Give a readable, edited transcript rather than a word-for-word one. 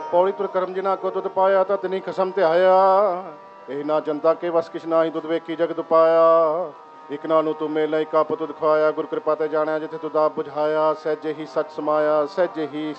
ਪੌੜੀ ਤੁਰ ਕਰਮ ਜਿਨਾ ਕੋ ਦੁੱਧ ਪਾਇਆ ਤਾਂ ਤਿਨੀ ਖਸਮ ਤੇ ਆਇਆ। ਇਹ ਨਾ ਜਨਤਾ ਕੇ ਵਸ ਕਿਛ ਨਾ ਹੀ ਦੁੱਧ ਵੇਖੀ ਜਗਤ ਪਾਇਆ। ਇੱਕ ਨਾਲ ਨੂੰ ਤੂੰ ਮੇਲਾ ਇੱਕ ਆਪ ਤੁਧ ਖਵਾਇਆ। ਗੁਰ ਕਿਰਪਾ ਤੇ ਜਾਣਿਆ ਜਿੱਥੇ ਤੁਧ ਆਪ ਬੁਝਾਇਆ। ਸਹਿਜੇ ਹੀ ਸੱਚ ਸਮਾਇਆ, ਸਹਿਜੇ ਹੀ